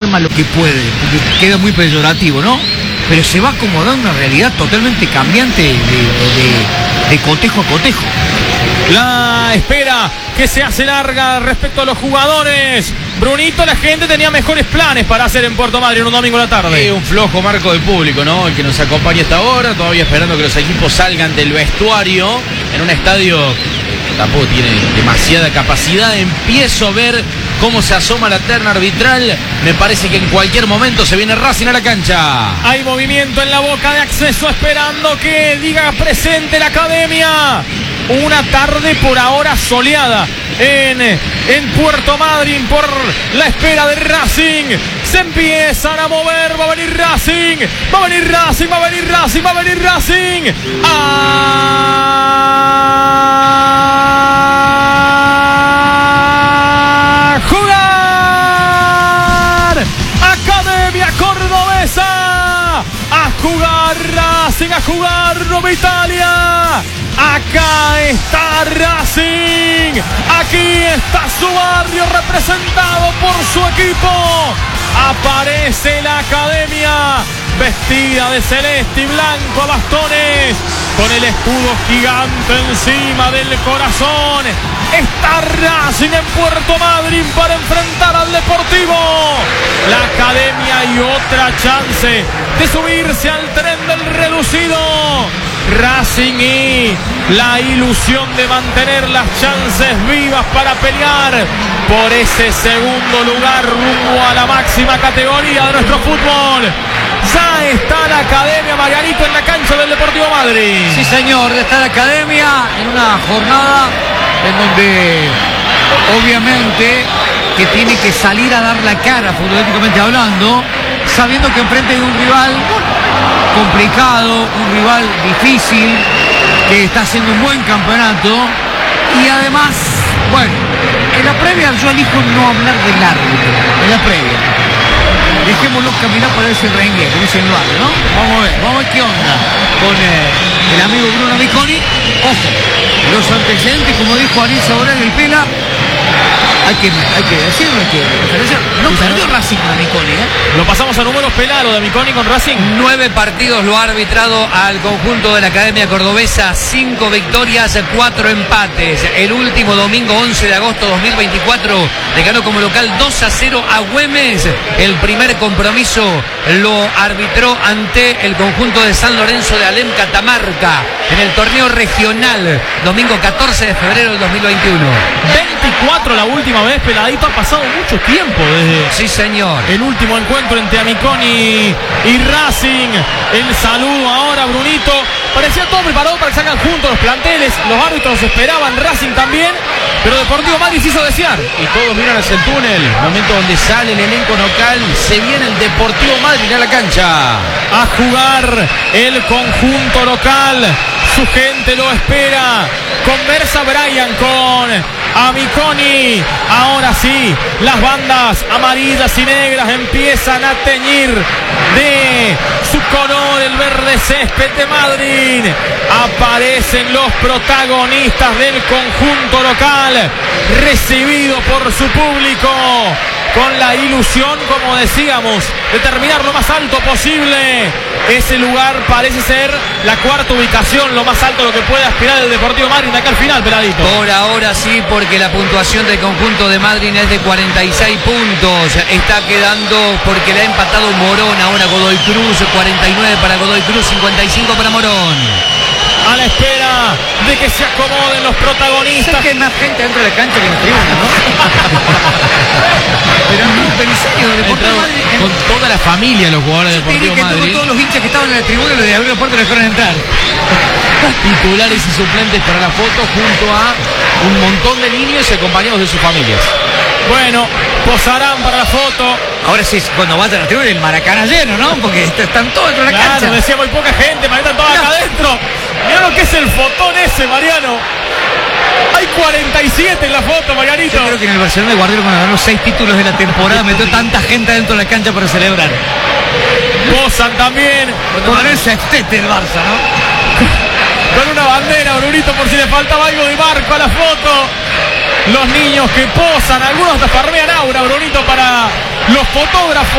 arma lo que puede, porque queda muy peyorativo, ¿no? Pero se va acomodando una realidad totalmente cambiante de cotejo a cotejo. La espera que se hace larga respecto a los jugadores. Brunito, la gente tenía mejores planes para hacer en Puerto Madryn un domingo a la tarde. Un flojo marco del público, ¿no? El que nos acompaña hasta ahora, todavía esperando que los equipos salgan del vestuario en un estadio que tampoco tiene demasiada capacidad. Empiezo a ver cómo se asoma la terna arbitral. Me parece que en cualquier momento se viene Racing a la cancha. Hay movimiento en la boca de acceso esperando que diga presente la academia. Una tarde por ahora soleada en Puerto Madryn por la espera de Racing. Se empiezan a mover, va a venir Racing, va a venir Racing, va a venir Racing, va a venir Racing. ¡A jugar! Academia Cordobesa. A jugar Racing, a jugar Roma Italia. Acá está Racing, aquí está su barrio representado por su equipo. Aparece la academia vestida de celeste y blanco a bastones, con el escudo gigante encima del corazón. Está Racing en Puerto Madryn para enfrentar al Deportivo. La academia y otra chance de subirse al tren del reducido. Racing y la ilusión de mantener las chances vivas para pelear por ese segundo lugar rumbo a la máxima categoría de nuestro fútbol. Ya está la academia, Marianito, en la cancha del Deportivo Madryn. Sí, señor, está la academia en una jornada en donde obviamente que tiene que salir a dar la cara futbolísticamente hablando, sabiendo que enfrente de un rival complicado, un rival difícil, que está haciendo un buen campeonato. Y además, bueno, en la previa yo elijo no hablar del árbitro, en la previa. Dejémoslo caminar para ese rengue, como dice el barrio, ¿no? Vamos a ver qué onda con el amigo Bruno Miconi. Ojo, los antecedentes, como dijo Ariel Saborán el Pela, hay que decirlo, hay que diferenciar. No perdió Racing con Miconi, Lo pasamos a números, Pela, lo de Miconi con Racing. 9 partidos lo ha arbitrado al conjunto de la Academia Cordobesa, 5 victorias, 4 empates. El último domingo 11 de agosto 2024 le ganó como local 2-0 a Güemes. El primer compromiso lo arbitró ante el conjunto de San Lorenzo de Alem Catamarca en el torneo regional, domingo 14 de febrero del 2021. 24 la última vez, Peladito, ha pasado mucho tiempo desde sí, señor, el último encuentro entre Amiconi y Racing. El saludo ahora, Brunito. Parecía todo preparado para que salgan juntos los planteles. Los árbitros esperaban, Racing también, pero Deportivo Madryn se hizo desear. Y todos miran hacia el túnel, momento donde sale el elenco local. Se viene el Deportivo Madryn a la cancha. A jugar el conjunto local. Su gente lo espera. Conversa Brian con Amiconi. Ahora sí, las bandas amarillas y negras empiezan a teñir de su color el verde césped de Madryn. Aparecen los protagonistas del conjunto local, recibido por su público, con la ilusión, como decíamos, de terminar lo más alto posible. Ese lugar parece ser la cuarta ubicación, lo más alto a lo que puede aspirar el Deportivo Madryn de acá al final, Peladito. Por ahora sí, porque la puntuación del conjunto de Madryn es de 46 puntos. Está quedando porque le ha empatado Morón ahora Godoy Cruz, 49 para Godoy Cruz, 55 para Morón. A la espera de que se acomoden los protagonistas. Sé que hay más gente dentro de la cancha que en la tribuna, ¿no? Pero en serio, Deportivo Madryn, con toda la familia los jugadores de Deportivo Madryn. Todos los hinchas que estaban en la tribuna los de abrió la puerta y los dejaron entrar. Titulares y suplentes para la foto junto a un montón de niños y acompañados de sus familias. Bueno, posarán para la foto. Ahora sí, cuando vaya a la tribuna, el Maracaná lleno, ¿no? Porque están todos dentro de la cancha. Claro, decía muy poca gente, Mariano, todos acá adentro. Mirá lo que es el fotón ese, Mariano. Hay 47 en la foto, Marianito. Yo creo que en el Barcelona de Guardiola, cuando ganó 6 títulos de la temporada, metió tanta gente dentro de la cancha para celebrar. Posan también. Cuando ganó el sextete del Barça, ¿no? Con una bandera, Brunito, por si le faltaba algo de marco a la foto. Los niños que posan, algunos hasta farmean aura, Brunito, para los fotógrafos.